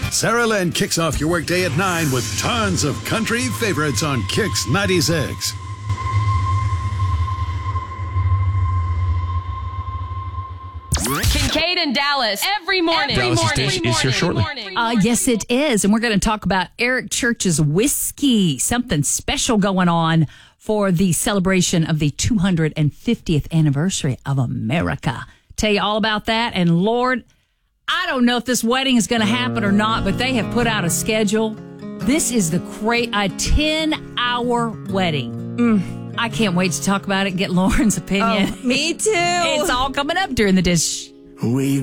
Sarah Lynn kicks off your workday at 9 with tons of country favorites on Kix 96. Kincaid and Dallas every morning. Dallas is here shortly. Yes, it is. And we're going to talk about Eric Church's whiskey. Something special going on for the celebration of the 250th anniversary of America. Tell you all about that. And Lord, I don't know if this wedding is going to happen or not, but they have put out a schedule. This is a 10-hour wedding. I can't wait to talk about it and get Lauren's opinion. Oh, me too. It's all coming up during the dish. We